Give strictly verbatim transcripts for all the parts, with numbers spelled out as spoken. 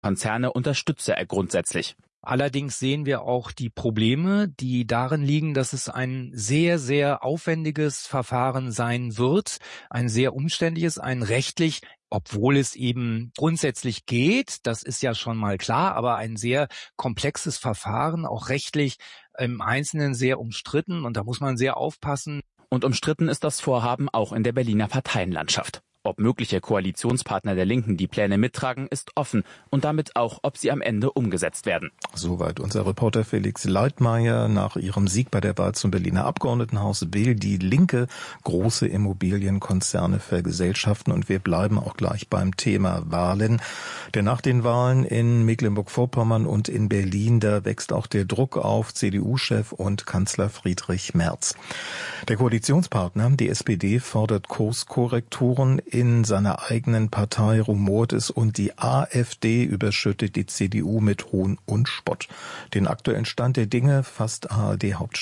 Konzerne unterstütze er grundsätzlich. Allerdings sehen wir auch die Probleme, die darin liegen, dass es ein sehr, sehr aufwendiges Verfahren sein wird, ein sehr umständliches, ein rechtlich, obwohl es eben grundsätzlich geht, das ist ja schon mal klar, aber ein sehr komplexes Verfahren, auch rechtlich im Einzelnen sehr umstritten, und da muss man sehr aufpassen. Und umstritten ist das Vorhaben auch in der Berliner Parteienlandschaft. Ob mögliche Koalitionspartner der Linken die Pläne mittragen, ist offen und damit auch, ob sie am Ende umgesetzt werden. Soweit unser Reporter Felix Leitmayr. Nach ihrem Sieg bei der Wahl zum Berliner Abgeordnetenhaus will die Linke große Immobilienkonzerne vergesellschaften, und wir bleiben auch gleich beim Thema Wahlen. Denn nach den Wahlen in Mecklenburg-Vorpommern und in Berlin, da wächst auch der Druck auf C D U-Chef und Kanzler Friedrich Merz. Der Koalitionspartner, die S P D, fordert Kurskorrekturen. In seiner eigenen Partei rumort es und die AfD überschüttet die C D U mit Hohn und Spott. Den aktuellen Stand der Dinge fasst A R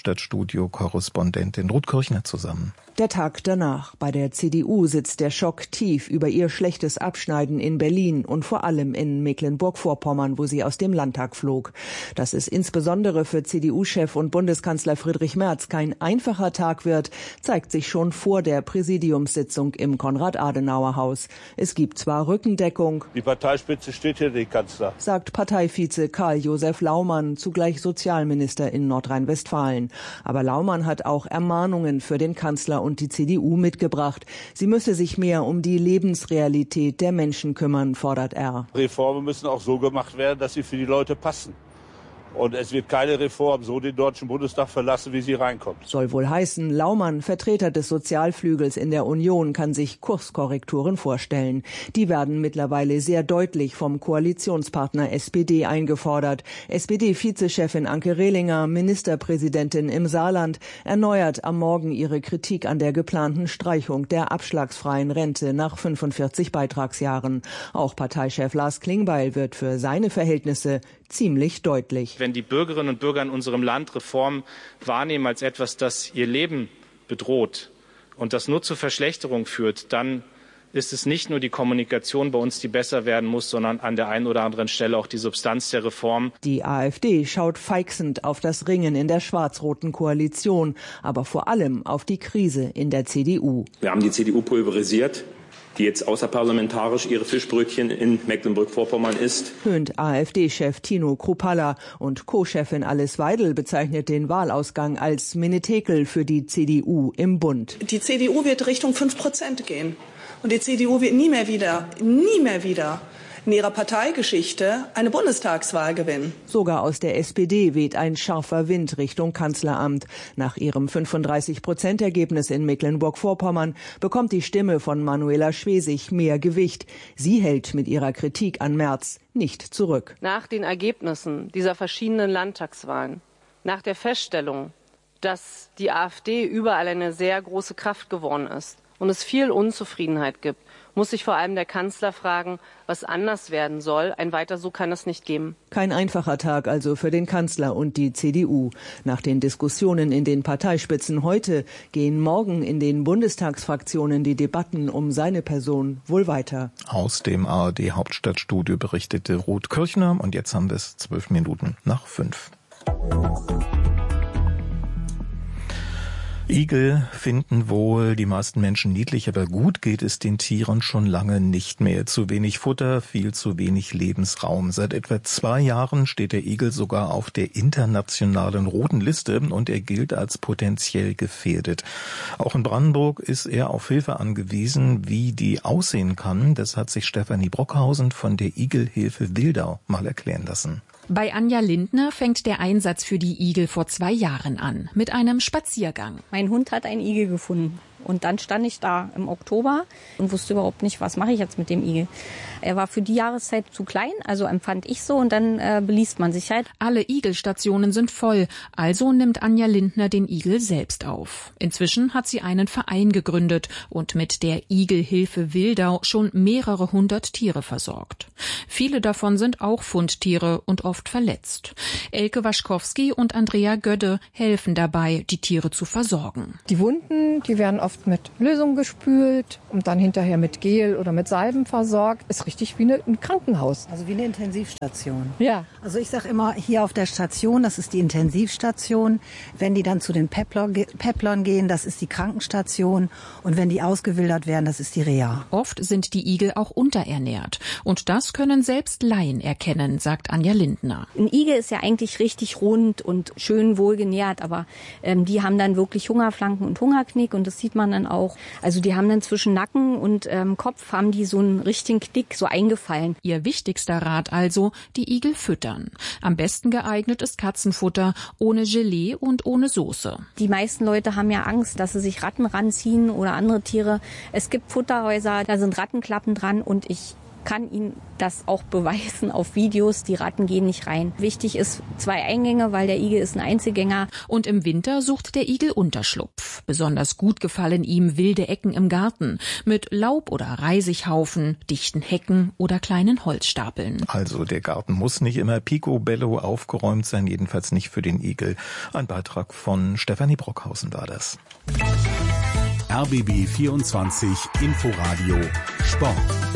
D-Hauptstadtstudio-Korrespondentin Ruth Kirchner zusammen. Der Tag danach. Bei der C D U sitzt der Schock tief über ihr schlechtes Abschneiden in Berlin und vor allem in Mecklenburg-Vorpommern, wo sie aus dem Landtag flog. Dass es insbesondere für C D U-Chef und Bundeskanzler Friedrich Merz kein einfacher Tag wird, zeigt sich schon vor der Präsidiumssitzung im Konrad-Adenauer-Haus. Es gibt zwar Rückendeckung. Die Parteispitze steht hier, die Kanzler, sagt Parteivize Karl-Josef Laumann, zugleich Sozialminister in Nordrhein-Westfalen. Aber Laumann hat auch Ermahnungen für den Kanzler und die C D U mitgebracht. Sie müsse sich mehr um die Lebensrealität der Menschen kümmern, fordert er. Reformen müssen auch so gemacht werden, dass sie für die Leute passen. Und es wird keine Reform so den Deutschen Bundestag verlassen, wie sie reinkommt. Soll wohl heißen, Laumann, Vertreter des Sozialflügels in der Union, kann sich Kurskorrekturen vorstellen. Die werden mittlerweile sehr deutlich vom Koalitionspartner S P D eingefordert. S P D-Vizechefin Anke Rehlinger, Ministerpräsidentin im Saarland, erneuert am Morgen ihre Kritik an der geplanten Streichung der abschlagsfreien Rente nach fünfundvierzig Beitragsjahren. Auch Parteichef Lars Klingbeil wird für seine Verhältnisse ziemlich deutlich. Wenn die Bürgerinnen und Bürger in unserem Land Reform wahrnehmen als etwas, das ihr Leben bedroht und das nur zur Verschlechterung führt, dann ist es nicht nur die Kommunikation bei uns, die besser werden muss, sondern an der einen oder anderen Stelle auch die Substanz der Reform. Die AfD schaut feixend auf das Ringen in der schwarz-roten Koalition, aber vor allem auf die Krise in der C D U. Wir haben die C D U pulverisiert, die jetzt außerparlamentarisch ihre Fischbrötchen in Mecklenburg-Vorpommern isst. Höhnt AfD-Chef Tino Kruppalla, und Co-Chefin Alice Weidel bezeichnet den Wahlausgang als Menetekel für die C D U im Bund. Die C D U wird Richtung fünf Prozent gehen. Und die C D U wird nie mehr wieder, nie mehr wieder in ihrer Parteigeschichte eine Bundestagswahl gewinnen. Sogar aus der S P D weht ein scharfer Wind Richtung Kanzleramt. Nach ihrem fünfunddreißig Prozent Ergebnis in Mecklenburg-Vorpommern bekommt die Stimme von Manuela Schwesig mehr Gewicht. Sie hält mit ihrer Kritik an Merz nicht zurück. Nach den Ergebnissen dieser verschiedenen Landtagswahlen, nach der Feststellung, dass die AfD überall eine sehr große Kraft geworden ist und es viel Unzufriedenheit gibt, muss sich vor allem der Kanzler fragen, was anders werden soll. Ein Weiter so kann es nicht geben. Kein einfacher Tag also für den Kanzler und die C D U. Nach den Diskussionen in den Parteispitzen heute gehen morgen in den Bundestagsfraktionen die Debatten um seine Person wohl weiter. Aus dem A R D-Hauptstadtstudio berichtete Ruth Kirchner, und jetzt haben wir es zwölf Minuten nach fünf. Igel finden wohl die meisten Menschen niedlich, aber gut geht es den Tieren schon lange nicht mehr. Zu wenig Futter, viel zu wenig Lebensraum. Seit etwa zwei Jahren steht der Igel sogar auf der internationalen roten Liste und er gilt als potenziell gefährdet. Auch in Brandenburg ist er auf Hilfe angewiesen. Wie die aussehen kann, das hat sich Stefanie Brockhausen von der Igelhilfe Wildau mal erklären lassen. Bei Anja Lindner fängt der Einsatz für die Igel vor zwei Jahren an, mit einem Spaziergang. Mein Hund hat einen Igel gefunden. Und dann stand ich da im Oktober und wusste überhaupt nicht, was mache ich jetzt mit dem Igel. Er war für die Jahreszeit zu klein, also empfand ich so, und dann äh, beliest man sich halt. Alle Igelstationen sind voll, also nimmt Anja Lindner den Igel selbst auf. Inzwischen hat sie einen Verein gegründet und mit der Igelhilfe Wildau schon mehrere hundert Tiere versorgt. Viele davon sind auch Fundtiere und oft verletzt. Elke Waschkowski und Andrea Gödde helfen dabei, die Tiere zu versorgen. Die Wunden, die werden auf oft mit Lösung gespült und dann hinterher mit Gel oder mit Salben versorgt. Ist richtig wie eine, ein Krankenhaus. Also wie eine Intensivstation. Ja. Also ich sage immer, hier auf der Station, das ist die Intensivstation. Wenn die dann zu den Pepplern gehen, das ist die Krankenstation. Und wenn die ausgewildert werden, das ist die Reha. Oft sind die Igel auch unterernährt. Und das können selbst Laien erkennen, sagt Anja Lindner. Ein Igel ist ja eigentlich richtig rund und schön wohlgenährt, aber ähm, die haben dann wirklich Hungerflanken und Hungerknick und das sieht man dann auch. Also die haben dann zwischen Nacken und ähm, Kopf haben die so einen richtigen Knick, so eingefallen. Ihr wichtigster Rat also, die Igel füttern. Am besten geeignet ist Katzenfutter, ohne Gelee und ohne Soße. Die meisten Leute haben ja Angst, dass sie sich Ratten ranziehen oder andere Tiere. Es gibt Futterhäuser, da sind Rattenklappen dran und ich kann Ihnen das auch beweisen auf Videos. Die Ratten gehen nicht rein. Wichtig ist zwei Eingänge, weil der Igel ist ein Einzelgänger. Und im Winter sucht der Igel Unterschlupf. Besonders gut gefallen ihm wilde Ecken im Garten mit Laub- oder Reisighaufen, dichten Hecken oder kleinen Holzstapeln. Also der Garten muss nicht immer picobello aufgeräumt sein, jedenfalls nicht für den Igel. Ein Beitrag von Stefanie Brockhausen war das. R B B vierundzwanzig Inforadio Sport.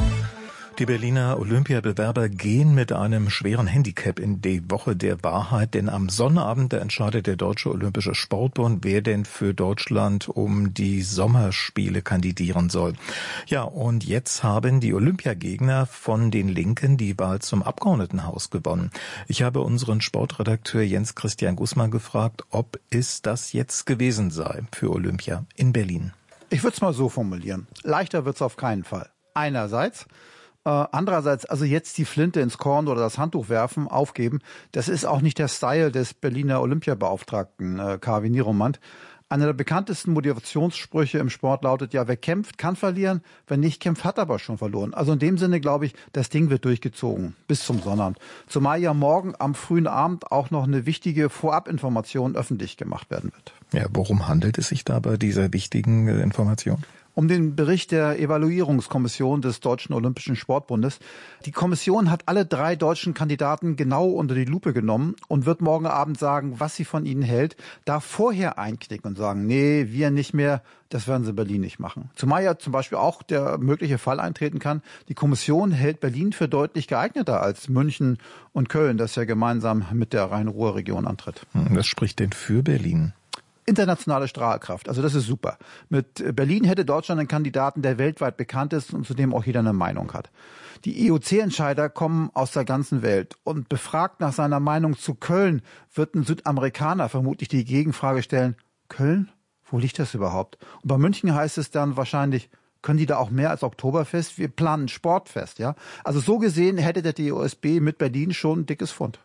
Die Berliner Olympiabewerber gehen mit einem schweren Handicap in die Woche der Wahrheit, denn am Sonnabend entscheidet der Deutsche Olympische Sportbund, wer denn für Deutschland um die Sommerspiele kandidieren soll. Ja, und jetzt haben die Olympiagegner von den Linken die Wahl zum Abgeordnetenhaus gewonnen. Ich habe unseren Sportredakteur Jens Christian Gußmann gefragt, ob es das jetzt gewesen sei für Olympia in Berlin. Ich würde es mal so formulieren. Leichter wird es auf keinen Fall. Einerseits. Äh, andererseits, also jetzt die Flinte ins Korn oder das Handtuch werfen, aufgeben, das ist auch nicht der Style des Berliner Olympiabeauftragten äh, Kaveh Nieromand. Einer der bekanntesten Motivationssprüche im Sport lautet ja, wer kämpft, kann verlieren, wer nicht kämpft, hat aber schon verloren. Also in dem Sinne glaube ich, das Ding wird durchgezogen bis zum Sonnabend. Zumal ja morgen am frühen Abend auch noch eine wichtige Vorabinformation öffentlich gemacht werden wird. Ja, worum handelt es sich da bei dieser wichtigen äh, Information? Um den Bericht der Evaluierungskommission des Deutschen Olympischen Sportbundes. Die Kommission hat alle drei deutschen Kandidaten genau unter die Lupe genommen und wird morgen Abend sagen, was sie von ihnen hält, darf vorher einknicken und sagen, nee, wir nicht mehr, das werden sie in Berlin nicht machen. Zumal ja zum Beispiel auch der mögliche Fall eintreten kann, die Kommission hält Berlin für deutlich geeigneter als München und Köln, das ja gemeinsam mit der Rhein-Ruhr-Region antritt. Was spricht denn für Berlin? Internationale Strahlkraft, also das ist super. Mit Berlin hätte Deutschland einen Kandidaten, der weltweit bekannt ist und zu dem auch jeder eine Meinung hat. Die E O C-Entscheider kommen aus der ganzen Welt und befragt nach seiner Meinung zu Köln, wird ein Südamerikaner vermutlich die Gegenfrage stellen, Köln? Wo liegt das überhaupt? Und bei München heißt es dann wahrscheinlich, können die da auch mehr als Oktoberfest? Wir planen ein Sportfest, ja? Also so gesehen hätte der D O S B mit Berlin schon ein dickes Pfund.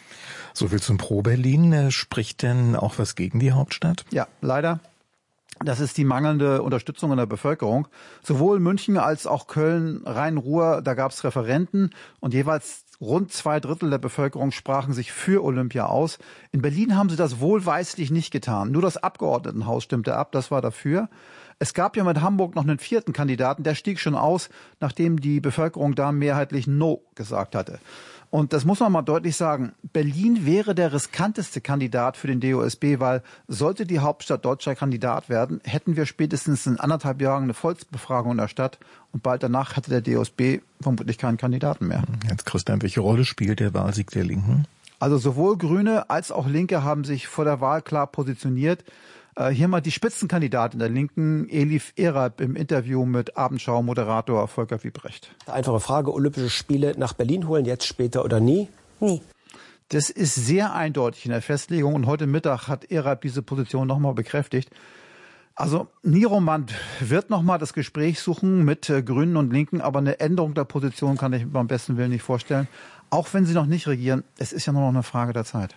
So viel zum Pro-Berlin. Spricht denn auch was gegen die Hauptstadt? Ja, leider. Das ist die mangelnde Unterstützung in der Bevölkerung. Sowohl München als auch Köln, Rhein-Ruhr, da gab es Referenten und jeweils rund zwei Drittel der Bevölkerung sprachen sich für Olympia aus. In Berlin haben sie das wohlweislich nicht getan. Nur das Abgeordnetenhaus stimmte ab, das war dafür. Es gab ja mit Hamburg noch einen vierten Kandidaten, der stieg schon aus, nachdem die Bevölkerung da mehrheitlich No gesagt hatte. Und das muss man mal deutlich sagen, Berlin wäre der riskanteste Kandidat für den D O S B, weil sollte die Hauptstadt deutscher Kandidat werden, hätten wir spätestens in anderthalb Jahren eine Volksbefragung in der Stadt und bald danach hätte der D O S B vermutlich keinen Kandidaten mehr. Jetzt Christian, welche Rolle spielt der Wahlsieg der Linken? Also sowohl Grüne als auch Linke haben sich vor der Wahl klar positioniert. Hier mal die Spitzenkandidatin der Linken, Elif Erab, im Interview mit Abendschau-Moderator Volker Wiebrecht. Einfache Frage, Olympische Spiele nach Berlin holen, jetzt, später oder nie? Nie. Das ist sehr eindeutig in der Festlegung und heute Mittag hat Erab diese Position nochmal bekräftigt. Also Nieromand wird nochmal das Gespräch suchen mit äh, Grünen und Linken, aber eine Änderung der Position kann ich mir beim besten Willen nicht vorstellen. Auch wenn sie noch nicht regieren, es ist ja nur noch eine Frage der Zeit.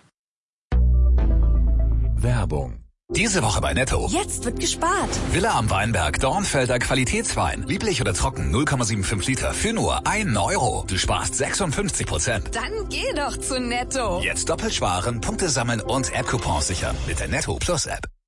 Werbung. Diese Woche bei Netto. Jetzt wird gespart. Villa am Weinberg, Dornfelder Qualitätswein. Lieblich oder trocken, null Komma fünfundsiebzig Liter für nur ein Euro. Du sparst sechsundfünfzig Prozent. Dann geh doch zu Netto. Jetzt doppelt sparen, Punkte sammeln und App-Coupons sichern mit der Netto Plus App.